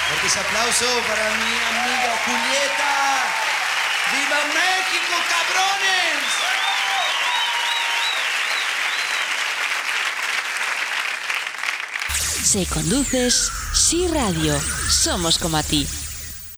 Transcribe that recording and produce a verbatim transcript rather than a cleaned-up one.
Fuerte ese aplauso para mi amiga Julieta. ¡Viva México, cabrones! Si conduces, sí radio. Somos como a ti.